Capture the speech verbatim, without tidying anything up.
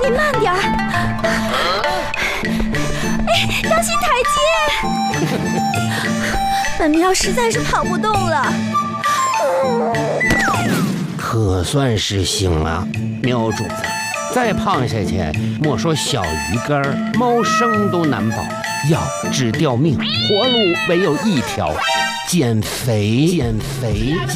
你慢点儿。哎，当心台阶！本喵实在是跑不动了。 可算是醒了，喵主子，再胖下去，莫说小鱼干，猫生都难保。要治掉命，活路唯有一条，减肥，减肥。